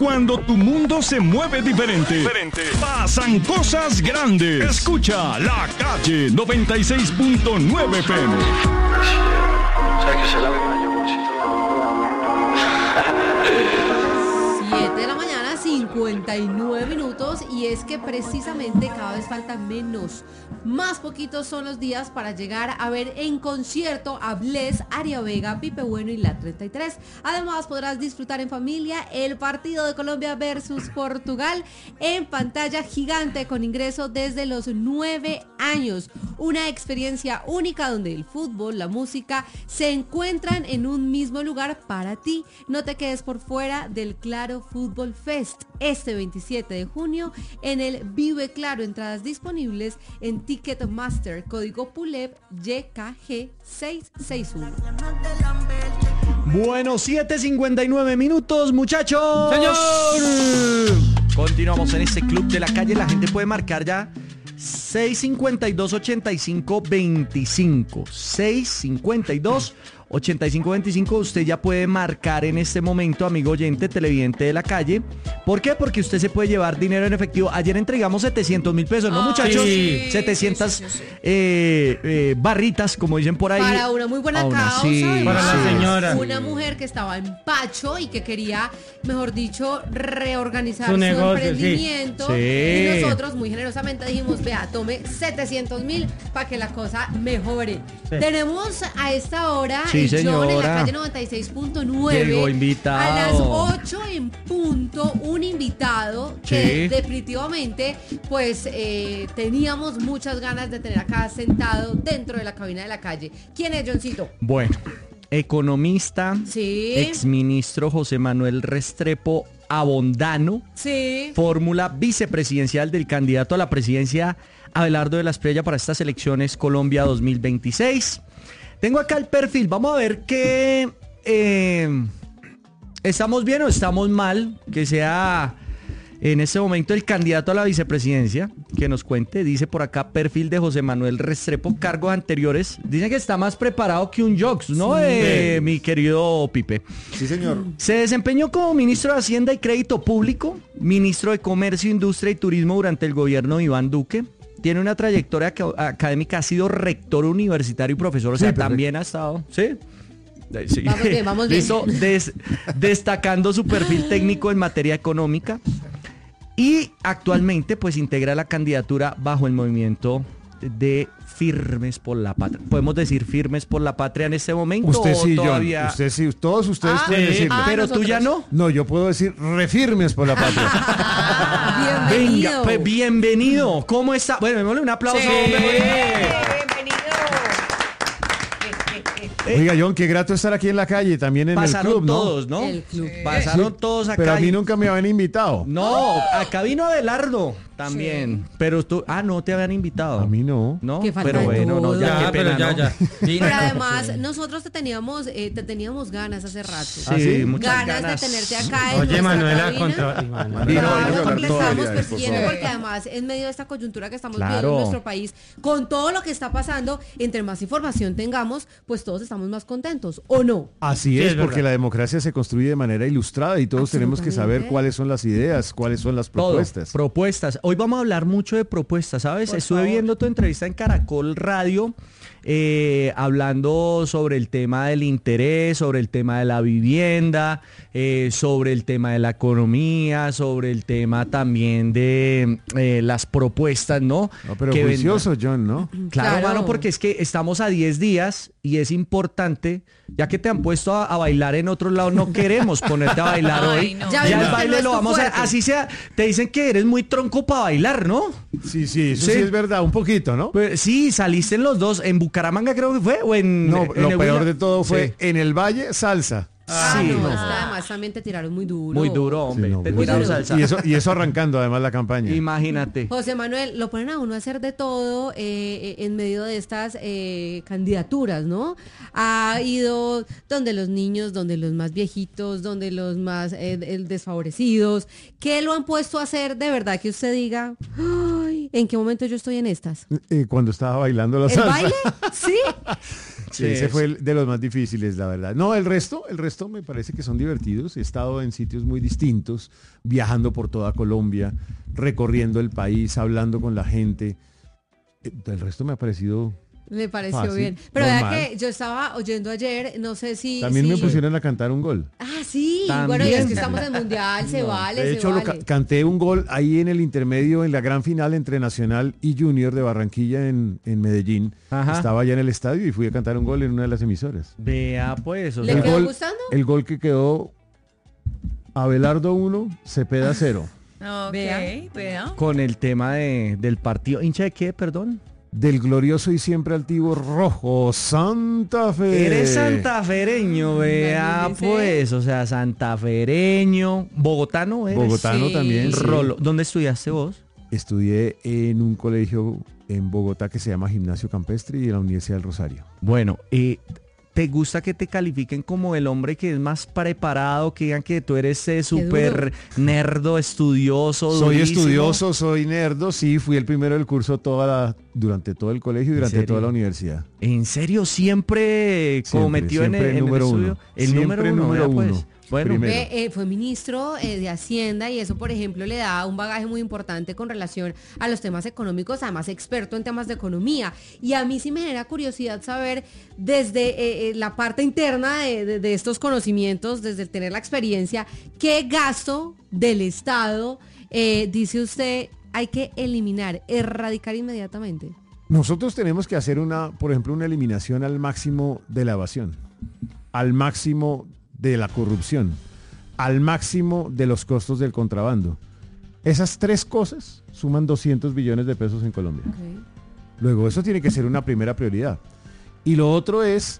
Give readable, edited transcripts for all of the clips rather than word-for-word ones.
Cuando tu mundo se mueve diferente, pasan cosas grandes. Escucha La Calle 96.9 FM. ¿Sabes que se la venga yo, bolsito? 7 de la mañana, 59 minutos, y es que precisamente cada vez faltan menos. Más poquitos son los días para llegar a ver en concierto a Bless, Aria Vega, Pipe Bueno y La 33. Además podrás disfrutar en familia el partido de Colombia versus Portugal en pantalla gigante con ingreso desde los 9 años. Una experiencia única donde el fútbol, la música se encuentran en un mismo lugar para ti. No te quedes por fuera del Claro Fútbol Fest este 27 de junio en el Vive Claro. Entradas disponibles en Ticketmaster, código PULEP YKG 661. Bueno, 7:59 minutos, muchachos. ¡Señor! Continuamos en este club de la calle. La gente puede marcar ya 652-8525. 652-8525. Usted ya puede marcar en este momento, amigo oyente, televidente de la calle. ¿Por qué? Porque usted se puede llevar dinero en efectivo. Ayer entregamos 700.000 pesos, ¿no, muchachos? Sí. 700 barritas, como dicen por ahí. Para una muy buena causa. Para la señora. Una mujer que estaba en Pacho y que quería, mejor dicho, reorganizar Su su negocio, emprendimiento. sí. Y nosotros muy generosamente dijimos, vea, tome 700.000 para que la cosa mejore. Sí. Tenemos a esta hora Sí, el John en la señora. calle 96.9. Llegó invitado. A las 8 en punto, un invitado que Sí. definitivamente pues teníamos muchas ganas de tener acá sentado dentro de la cabina de la calle. ¿Quién es, Johncito? Bueno, economista, Sí. exministro José Manuel Restrepo Abondano, Sí. fórmula vicepresidencial del candidato a la presidencia Abelardo de la Espriella para estas elecciones Colombia 2026. Tengo acá el perfil, vamos a ver qué... ¿estamos bien o estamos mal? Que sea en este momento el candidato a la vicepresidencia, que nos cuente. Dice por acá, perfil de José Manuel Restrepo, cargos anteriores. Dicen que está más preparado que un Jox, ¿no? Mi querido Pipe. Sí, señor. Se desempeñó como ministro de Hacienda y Crédito Público, ministro de Comercio, Industria y Turismo durante el gobierno de Iván Duque. Tiene una trayectoria académica, ha sido rector universitario y profesor, o sea, Sí, perfecto. también ha estado, ¿sí? Sí. Vamos bien. Listo, destacando su perfil técnico en materia económica. Y actualmente pues integra la candidatura bajo el movimiento de Firmes por la Patria. ¿Podemos decir Firmes por la Patria en este momento? Usted sí, ¿O todavía? John. Usted sí, todos ustedes pueden decirlo. Pero nosotros. tú ya no. No, yo puedo decir refirmes por la patria. Bienvenido. Venga, pues bienvenido. ¿Cómo está? Bueno, démosle un aplauso. Sí. hombre. Bienvenido. Oiga, John, qué grato estar aquí en la calle, también en Pasaron el club, ¿no? todos, ¿no? El club. Pasaron todos acá. Pero a mí y- nunca me habían invitado. No, acá vino Abelardo también. Pero tú, no te habían invitado. A mí no. No, Qué falta pero de bueno, no, todo. ya, qué pena, pero ¿no? ya. Pero además, nosotros te teníamos ganas hace rato. Sí, muchas Ganas ganas. de tenerte acá en Oye, nuestra Manuela, cabina. contra... Vino, Claro, vino porque le con estamos todo, por persiguiendo, favor. porque además en medio de esta coyuntura que estamos Claro. viviendo en nuestro país, con todo lo que está pasando, entre más información tengamos, pues todos estamos más contentos, ¿o no? Así Sí, es, es porque verdad. la democracia se construye de manera ilustrada y todos tenemos que saber Absolutamente. cuáles son las ideas, cuáles son las Todo, propuestas. propuestas. Hoy vamos a hablar mucho de propuestas, ¿sabes? Por Estuve favor. viendo tu entrevista en Caracol Radio, hablando sobre el tema del interés, sobre el tema de la vivienda, sobre el tema de la economía, sobre el tema también de las propuestas, ¿no? No, pero Que juicioso, John, ¿no? Claro, Claro. mano, porque es que estamos a 10 días y es importante, ya que te han puesto a bailar en otro lado, no queremos ponerte a bailar Ay, hoy. no. Ya Ya vimos el que baile no es lo tu vamos a... fuerte. Así sea, te dicen que eres muy tronco para bailar, ¿no? Sí, sí, eso Sí. sí es verdad, un poquito, ¿no? Pues, sí, saliste en los dos, en Bucaramanga creo que fue, o en... No, en lo el peor Huila. de todo fue Sí. en el Valle, salsa. Sí, no, no. es que además también te tiraron muy duro. Muy duro, hombre. Sí, no, te muy tiraron duro. salsa. Y eso arrancando además la campaña. Imagínate. José Manuel, lo ponen a uno a hacer de todo en medio de estas candidaturas, ¿no? Ha ido donde los niños, donde los más viejitos, donde los más desfavorecidos. ¿Qué lo han puesto a hacer de verdad que usted diga, ay, ¿en qué momento yo estoy en estas? Cuando estaba bailando la ¿El salsa. baile? Sí. Sí, Ese fue el de los más difíciles, la verdad. No, el resto me parece que son divertidos. He estado en sitios muy distintos, viajando por toda Colombia, recorriendo el país, hablando con la gente. El resto me ha parecido... Le pareció Fácil, bien. Pero vea normal. que yo estaba oyendo ayer, no sé si... También si- me pusieron a cantar un gol. Ah, sí. También. Bueno, y es que estamos en Mundial, se No, vale, de se hecho, vale. canté un gol ahí en el intermedio, en la gran final entre Nacional y Junior de Barranquilla en Medellín. Ajá. Estaba allá en el estadio y fui a cantar un gol en una de las emisoras. Vea pues, o ¿Le sea, quedó gol, gustando? el gol que quedó Abelardo 1, Cepeda 0. Ok, Vea. vea. con el tema del partido. ¿Hincha de qué, perdón? Del glorioso y siempre altivo Rojo Santa Fe. Eres santafereño, vea Imagínese. pues, o sea, santafereño, bogotano eres. Bogotano Sí. también. sí. Rolo. ¿Dónde estudiaste vos? Estudié en un colegio en Bogotá que se llama Gimnasio Campestre y en la Universidad del Rosario. Bueno, ¿te gusta que te califiquen como el hombre que es más preparado, que digan que tú eres súper nerdo, estudioso? Soy durísimo? estudioso, soy nerdo, sí, fui el primero del curso durante todo el colegio y durante serio? toda la universidad. ¿En serio? ¿Siempre como Siempre, metido siempre el en número estudio? uno. El Siempre número el uno, número vea, pues. uno. Bueno, Primero. Fue ministro de Hacienda y eso, por ejemplo, le da un bagaje muy importante con relación a los temas económicos, además experto en temas de economía. Y a mí sí me genera curiosidad saber desde la parte interna de estos conocimientos, desde el tener la experiencia, qué gasto del Estado dice usted hay que eliminar, erradicar inmediatamente. Nosotros tenemos que hacer por ejemplo, una eliminación al máximo de la evasión, al máximo de la corrupción, al máximo de los costos del contrabando. Esas tres cosas suman 200 billones de pesos en Colombia. Luego, eso tiene que ser una primera prioridad. Y lo otro es,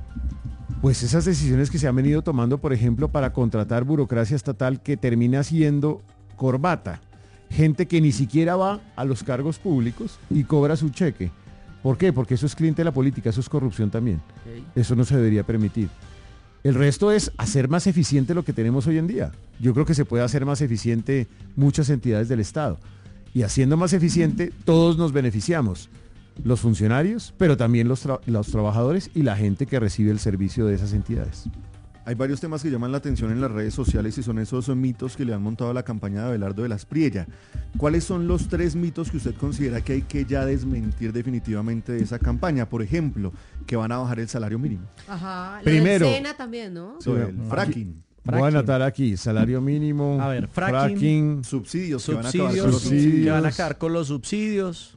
pues esas decisiones que se han venido tomando, por ejemplo, para contratar burocracia estatal que termina siendo corbata. Gente que ni siquiera va a los cargos públicos y cobra su cheque. ¿Por qué? Porque eso es cliente de la política, eso es corrupción también. Eso no se debería permitir. El resto es hacer más eficiente lo que tenemos hoy en día. Yo creo que se puede hacer más eficiente muchas entidades del Estado. Y haciendo más eficiente, todos nos beneficiamos. Los funcionarios, pero también los trabajadores y la gente que recibe el servicio de esas entidades. Hay varios temas que llaman la atención en las redes sociales y son esos mitos que le han montado a la campaña de Abelardo de la Espriella. ¿Cuáles son los 3 mitos que usted considera que hay que ya desmentir definitivamente de esa campaña? Por ejemplo, que van a bajar el salario mínimo. Ajá, lo Primero. del SENA también, ¿no? Sobre Sí, el fracking. Voy a anotar aquí, salario mínimo, A ver, fracking, Subsidios que van a acabar con subsidios, los subsidios. que van a acabar con los subsidios.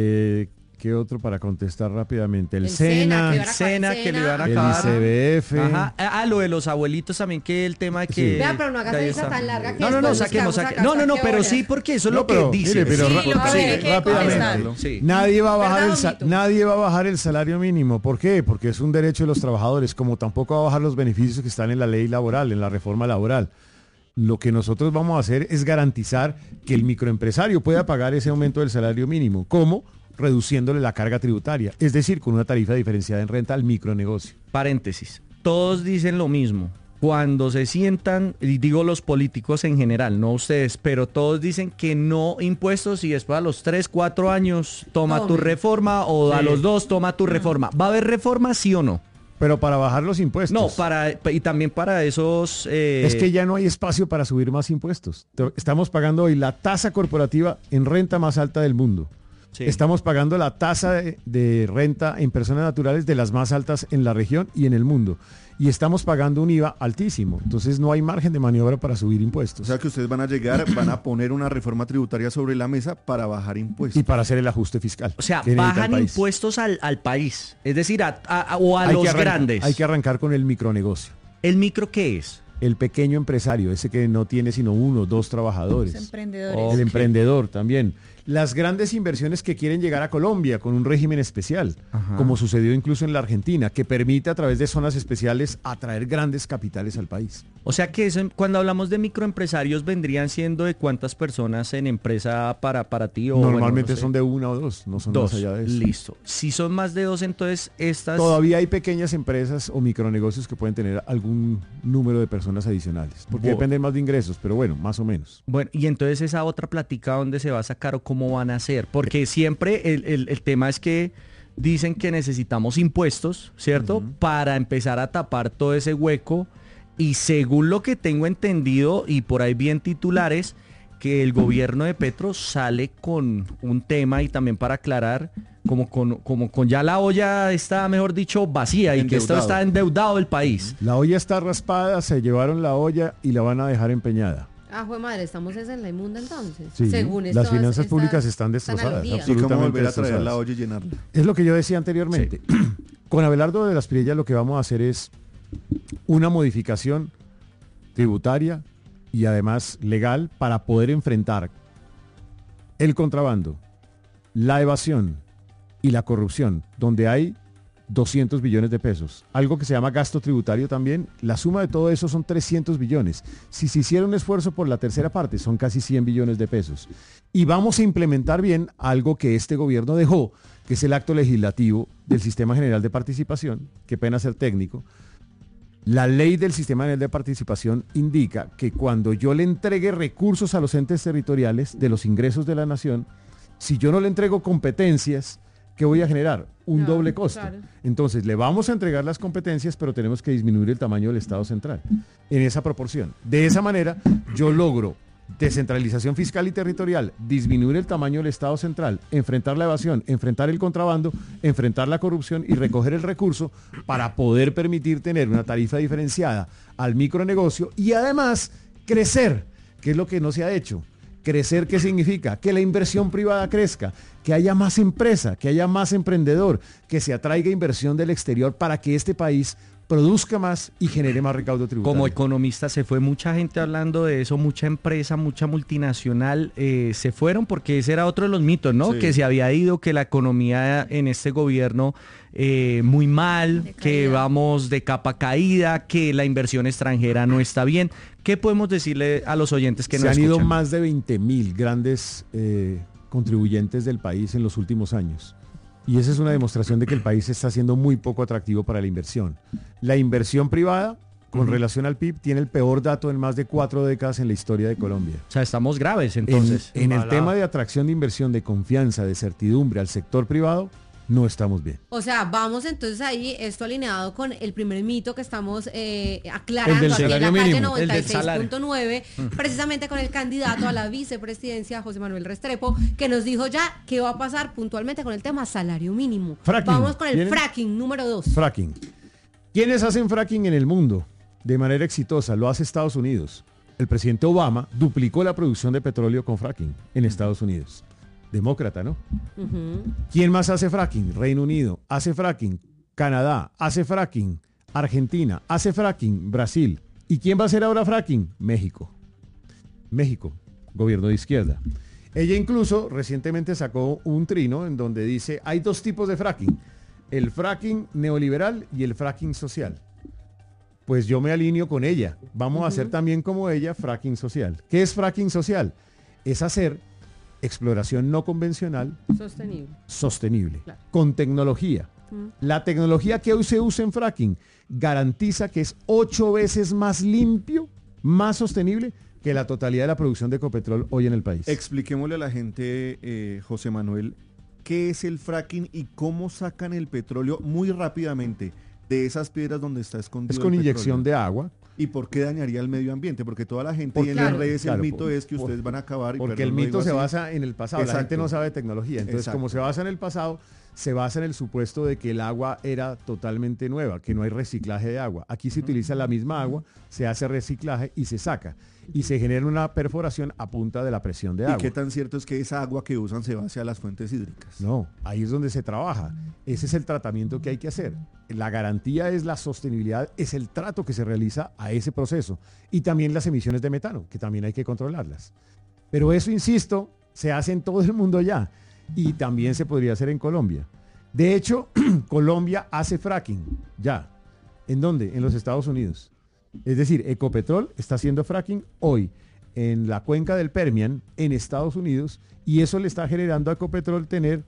¿qué otro para contestar rápidamente? El El SENA, SENA, que El SENA que le iban a el acabar. ICBF. Ajá. Lo de los abuelitos también, que el tema que... Sí. Vea, pero no hagas que ahí esa está. tan larga que No, después nos saquemos. quedamos acá No, hasta qué pero hora. sí, porque eso es No, lo que pero, dice. mire, pero Sí, lo que hay que rápidamente. contestar. Sí. Nadie va a bajar ¿Verdad o mito? nadie va a bajar el salario mínimo. ¿Por qué? Porque es un derecho de los trabajadores, como tampoco va a bajar los beneficios que están en la ley laboral, en la reforma laboral. Lo que nosotros vamos a hacer es garantizar que el microempresario pueda pagar ese aumento del salario mínimo. ¿Cómo? Reduciéndole la carga tributaria, es decir, con una tarifa diferenciada en renta al micronegocio. Paréntesis. Todos dicen lo mismo. Cuando se sientan, y digo los políticos en general, no ustedes, pero todos dicen que no impuestos y después a los 3, 4 años toma tu Tome. reforma o a Sí. los 2 toma tu reforma. ¿Va a haber reforma, sí o no? Pero para bajar los impuestos. No, y también para esos... Es que ya no hay espacio para subir más impuestos. Estamos pagando hoy la tasa corporativa en renta más alta del mundo. Sí. Estamos pagando la tasa de renta en personas naturales de las más altas en la región y en el mundo. Y estamos pagando un IVA altísimo. Entonces no hay margen de maniobra para subir O impuestos. sea que ustedes van a llegar, van a poner una reforma tributaria sobre la mesa para bajar impuestos. Y para hacer el ajuste fiscal. O sea, que necesita el bajan país. impuestos al país, es decir, o a Hay los que grandes. Hay que arrancar con el micronegocio. ¿El micro qué es? El pequeño empresario, ese que no tiene sino 1 o 2 trabajadores. Los emprendedores. Oh. El emprendedor también. Las grandes inversiones que quieren llegar a Colombia con un régimen especial, Ajá. como sucedió incluso en la Argentina, que permite a través de zonas especiales atraer grandes capitales al país. O sea que eso, cuando hablamos de microempresarios, vendrían siendo de cuántas personas en empresa para ti. O Normalmente bueno, no sé. son de 1 o 2, no son 2. más allá de eso. Listo. Si son más de 2, entonces estas... Todavía hay pequeñas empresas o micronegocios que pueden tener algún número de personas adicionales, porque Bo- dependen más de ingresos, pero bueno, más o menos. Bueno, y entonces esa otra plática, ¿dónde se va a sacar o cómo van a hacer? Porque siempre el tema es que dicen que necesitamos impuestos, ¿cierto? Para empezar a tapar todo ese hueco. Y según lo que tengo entendido, y por ahí vi en titulares, que el gobierno de Petro sale con un tema, y también para aclarar, como con ya la olla está, mejor dicho, vacía, y que esto está endeudado el país. La olla está raspada, se llevaron la olla y la van a dejar empeñada. Ah, jue madre, estamos en la inmunda entonces. Sí, Según las finanzas públicas están destrozadas. al día. ¿Y cómo absolutamente volver a traer destrozadas. la olla y llenarla? Es lo que yo decía anteriormente. Con Abelardo de las Priellas lo que vamos a hacer es una modificación tributaria y además legal para poder enfrentar el contrabando, la evasión y la corrupción, donde hay 200 billones de pesos. Algo que se llama gasto tributario también. La suma de todo eso son 300 billones. Si se hiciera un esfuerzo por la tercera parte, son casi 100 billones de pesos. Y vamos a implementar bien algo que este gobierno dejó, que es el acto legislativo del Sistema General de Participación. Qué pena ser técnico. La ley del Sistema General de Participación indica que cuando yo le entregue recursos a los entes territoriales de los ingresos de la nación, si yo no le entrego competencias, ¿qué voy a generar? Un doble costo. Claro. Entonces, le vamos a entregar las competencias, pero tenemos que disminuir el tamaño del Estado central en esa proporción. De esa manera, yo logro descentralización fiscal y territorial, disminuir el tamaño del Estado central, enfrentar la evasión, enfrentar el contrabando, enfrentar la corrupción y recoger el recurso para poder permitir tener una tarifa diferenciada al micronegocio y además crecer, que es lo que no se ha hecho. Crecer, ¿qué significa? Que la inversión privada crezca, que haya más empresa, que haya más emprendedor, que se atraiga inversión del exterior para que este país produzca más y genere más recaudo tributario. Como economista se fue mucha gente hablando de eso, mucha empresa, mucha multinacional, se fueron porque ese era otro de los mitos, ¿no? Sí. Que se había ido, que la economía en este gobierno muy mal, De que caída. vamos de capa caída, que la inversión extranjera no está bien. ¿Qué podemos decirle a los oyentes que se nos han ido escuchan? más de 20.000 grandes contribuyentes del país en los últimos años. Y esa es una demostración de que el país está siendo muy poco atractivo para la inversión. La inversión privada, con relación al PIB, tiene el peor dato en más de 4 décadas en la historia de Colombia. O sea, estamos graves entonces. En el tema de atracción de inversión, de confianza, de certidumbre al sector privado, no estamos bien. O sea, vamos entonces ahí, esto alineado con el primer mito que estamos aclarando El del aquí en la salario calle mínimo. El del salario. 96.9, precisamente con el candidato a la vicepresidencia, José Manuel Restrepo, que nos dijo ya qué va a pasar puntualmente con el tema salario mínimo. Fracking. Vamos con el ¿Vienen? fracking número 2. Fracking. ¿Quiénes hacen fracking en el mundo de manera exitosa? Lo hace Estados Unidos. El presidente Obama duplicó la producción de petróleo con fracking en Estados Unidos. Demócrata, ¿no? ¿Quién más hace fracking? Reino Unido. Hace fracking Canadá. Hace fracking Argentina. Hace fracking Brasil. ¿Y quién va a hacer ahora fracking? México. México, gobierno de izquierda. Ella incluso recientemente sacó un trino en donde dice, hay dos tipos de fracking, el fracking neoliberal y el fracking social. Pues yo me alineo con ella. Vamos a hacer también como ella fracking social. ¿Qué es fracking social? Es hacer exploración no convencional Sostenible. sostenible, Claro. con tecnología. La tecnología que hoy se usa en fracking garantiza que es 8 veces más limpio, más sostenible que la totalidad de la producción de Ecopetrol hoy en el país. Expliquémosle a la gente, José Manuel, qué es el fracking y cómo sacan el petróleo muy rápidamente de esas piedras donde está escondido Es con el inyección petróleo. de agua, ¿Y por qué dañaría el medio ambiente? Porque toda la gente Porque- en las claro, redes claro, el mito por- es que por- ustedes van a acabar. y porque perdón, el lo mito digo se así. basa en el pasado. La Exacto. gente no sabe de tecnología. Entonces, Exacto. como se basa en el pasado, se basa en el supuesto de que el agua era totalmente nueva, que no hay reciclaje de agua. Aquí se utiliza la misma agua, se hace reciclaje y se saca. Y se genera una perforación a punta de la presión de ¿Y agua. qué tan cierto es que esa agua que usan se va hacia las fuentes hídricas? No, ahí es donde se trabaja. Ese es el tratamiento que hay que hacer. La garantía es la sostenibilidad, es el trato que se realiza a ese proceso. Y también las emisiones de metano, que también hay que controlarlas. Pero eso, insisto, se hace en todo el mundo ya. Y también se podría hacer en Colombia. De hecho, Colombia hace fracking ya. ¿En dónde? En los Estados Unidos. Es decir, Ecopetrol está haciendo fracking hoy en la cuenca del Permian, en Estados Unidos, y eso le está generando a Ecopetrol tener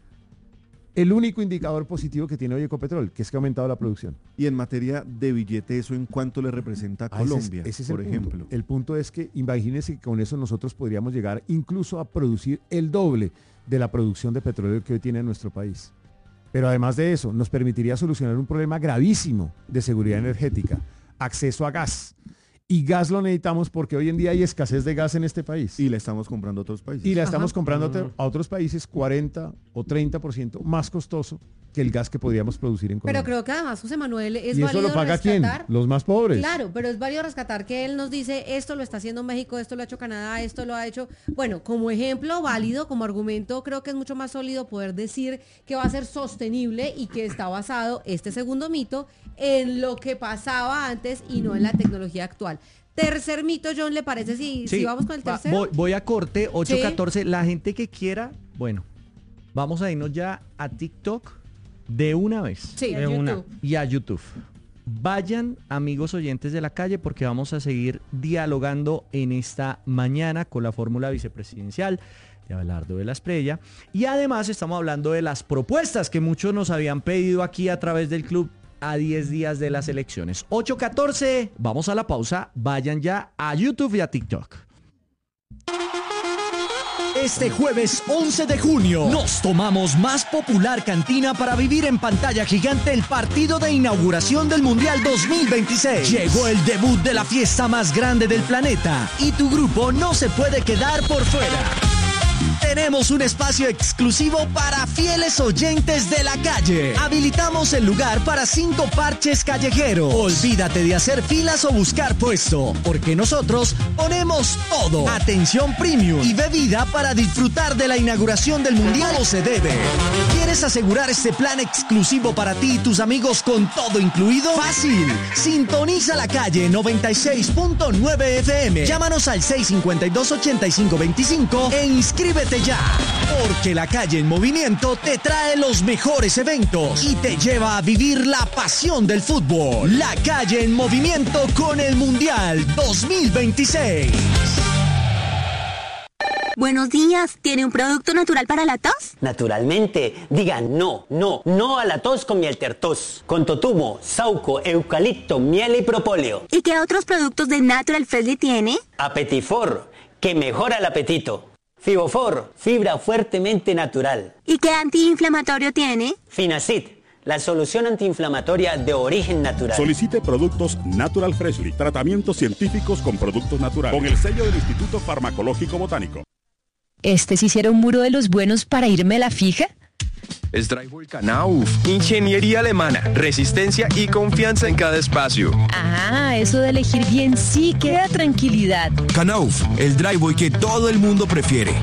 el único indicador positivo que tiene hoy Ecopetrol, que es que ha aumentado la producción. Y en materia de billete, ¿eso en cuánto le representa a Ah, ese es- Colombia, ese es por el ejemplo? punto. El punto es que imagínense que con eso nosotros podríamos llegar incluso a producir el doble de la producción de petróleo que hoy tiene nuestro país. Pero además de eso, nos permitiría solucionar un problema gravísimo de seguridad energética, acceso a gas. Y gas lo necesitamos porque hoy en día hay escasez de gas en este país. Y la estamos comprando a otros países. Y la estamos comprando a otros países 40 o 30% más costoso que el gas que podríamos producir en Colombia. Pero creo que además, José Manuel, es ¿Y válido eso lo paga rescatar. quién? Los más pobres. Claro, pero es válido rescatar que él nos dice, esto lo está haciendo México, esto lo ha hecho Canadá, esto lo ha hecho... Bueno, como ejemplo válido, como argumento, creo que es mucho más sólido poder decir que va a ser sostenible y que está basado, este segundo mito, en lo que pasaba antes y no en la tecnología actual. Tercer mito, John, ¿le parece si vamos con el tercero? Voy a corte, 8:14. Sí. La gente que quiera, bueno, vamos a irnos ya a TikTok de una vez. Sí, de a una. YouTube. Y a YouTube. Vayan, amigos oyentes de la calle, porque vamos a seguir dialogando en esta mañana con la fórmula vicepresidencial de Abelardo de la Espriella. Y además estamos hablando de las propuestas que muchos nos habían pedido aquí a través del club a 10 días de las elecciones. 8:14, vamos a la pausa. Vayan ya a YouTube y a TikTok. Este jueves 11 de junio nos tomamos más popular cantina para vivir en pantalla gigante el partido de inauguración del Mundial 2026. Llegó el debut de la fiesta más grande del planeta y tu grupo no se puede quedar por fuera. Tenemos un espacio exclusivo para fieles oyentes de la calle. Habilitamos el lugar para 5 parches callejeros. Olvídate de hacer filas o buscar puesto, porque nosotros ponemos todo. Atención premium y bebida para disfrutar de la inauguración del Mundial. Como se debe. ¿Quieres asegurar este plan exclusivo para ti y tus amigos con todo incluido? Fácil. Sintoniza la calle 96.9 FM. Llámanos al 652-8525 e inscríbete ya, porque la calle en movimiento te trae los mejores eventos y te lleva a vivir la pasión del fútbol. La calle en movimiento con el Mundial 2026. Buenos días, ¿tiene un producto natural para la tos? Naturalmente, digan no a la tos con miel tertos, con totumo, sauco, eucalipto, miel y propóleo. ¿Y qué otros productos de Natural Freshly tiene? Apetifor, que mejora el apetito. Fibofor, fibra fuertemente natural. ¿Y qué antiinflamatorio tiene? Finacid, la solución antiinflamatoria de origen natural. Solicite productos Natural Freshly, tratamientos científicos con productos naturales, con el sello del Instituto Farmacológico Botánico. ¿Sí será un muro de los buenos para irme a la fija? Es Drywall Knauf, ingeniería alemana, resistencia y confianza en cada espacio. Ah, eso de elegir bien sí que da tranquilidad. Knauf, el drywall que todo el mundo prefiere.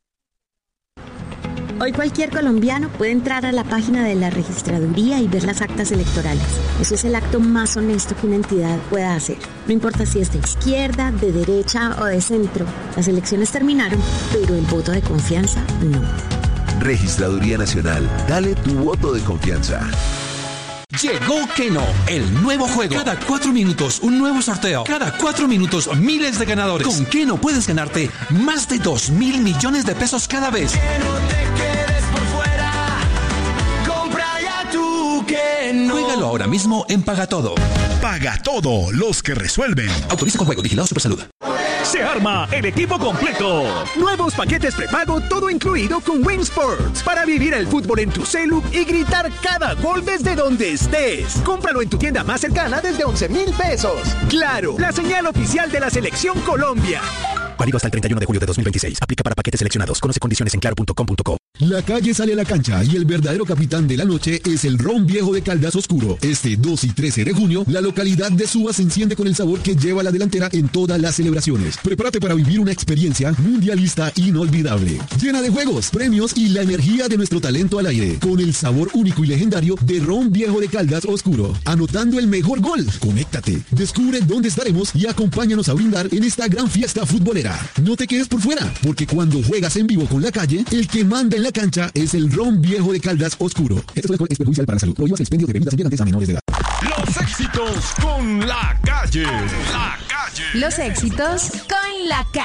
Hoy cualquier colombiano puede entrar a la página de la registraduría y ver las actas electorales. Eso es el acto más honesto que una entidad pueda hacer. No importa si es de izquierda, de derecha o de centro. Las elecciones terminaron, pero el voto de confianza no. Registraduría Nacional, dale tu voto de confianza. Llegó Keno, el nuevo juego. Cada 4 minutos, un nuevo sorteo. Cada 4 minutos, miles de ganadores. Con Keno puedes ganarte más de 2.000 millones de pesos cada vez. Que no te quedes por fuera. Compra ya tu Keno. Juégalo ahora mismo en Pagatodo. Pagatodo, los que resuelven. Autoriza con juego, vigilado Supersalud. Se arma el equipo completo. Nuevos paquetes prepago, todo incluido con Win Sports. Para vivir el fútbol en tu celu y gritar cada gol desde donde estés. Cómpralo en tu tienda más cercana desde 11,000 pesos. Claro, la señal oficial de la Selección Colombia. Válido hasta el 31 de julio de 2026. Aplica para paquetes seleccionados. Conoce condiciones en claro.com.co. La calle sale a la cancha y el verdadero capitán de la noche es el ron viejo de Caldas Oscuro. Este 2 y 13 de junio, la localidad de Suba se enciende con el sabor que lleva la delantera en todas las celebraciones. Prepárate para vivir una experiencia mundialista inolvidable, llena de juegos, premios y la energía de nuestro talento al aire, con el sabor único y legendario de ron viejo de Caldas Oscuro. Anotando el mejor gol. Conéctate, descubre dónde estaremos y acompáñanos a brindar en esta gran fiesta futbolera. No te quedes por fuera, porque cuando juegas en vivo con la calle, el que manda en la cancha es el ron viejo de Caldas Oscuro. Este es perjudicial para la salud. Prohíbas el expendio de bebidas embriagantes a menores de edad. Los éxitos con la calle. La calle. Los éxitos con la calle.